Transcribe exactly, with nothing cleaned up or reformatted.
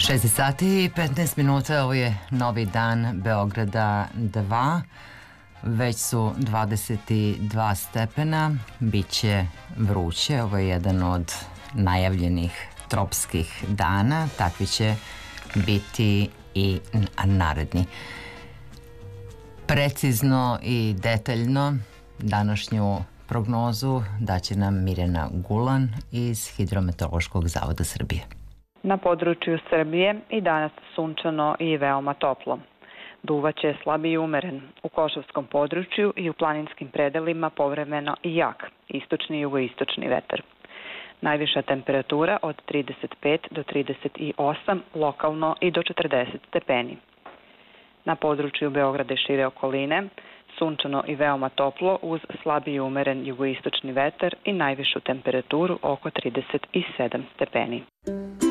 šest sati i petnaest minuta, ovo je novi dan Beograda dva, već su dvadeset dva stepena, bit će vruće, ovo je jedan od najavljenih tropskih dana, takvi će biti i naredni. Precizno i detaljno današnju prognozu daće nam Mirjana Gulan iz Hidrometeorološkog zavoda Srbije. Na području Srbije i danas sunčano i veoma toplo. Duvaće slab i umeren. U Košavskom području i u planinskim predelima povremeno i jak, istočni i jugoistočni vetar. Najviša temperatura od trideset pet do trideset osam, lokalno i do četrdeset stepeni. Na području Beograda i šire okoline sunčano i veoma toplo uz slab i umeren jugoistočni vetar i najvišu temperaturu oko trideset sedam stepeni.